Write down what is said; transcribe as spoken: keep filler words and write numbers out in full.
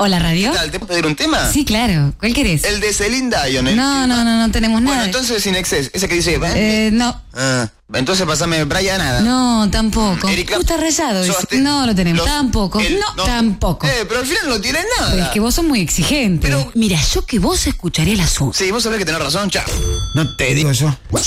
Hola, radio. ¿Qué tal? ¿Te puedo pedir un tema? Sí, claro. ¿Cuál querés? El de Celine Dion. El... No, no, no, no tenemos Bueno, nada. entonces Sin Excess. Ese que dice... Eh, no. Ah, entonces pasame Brian Nada. No, tampoco. Eric Clapton. Gusta rayado. Sos dice. te- No lo tenemos. los- Tampoco. el- no, tampoco. Eh, pero al final no tiene nada. Pero es que vos sos muy exigente. Pero- Mira, yo que vos escucharé el asunto. Sí, vos sabés que tenés razón, chao. No te digo yo.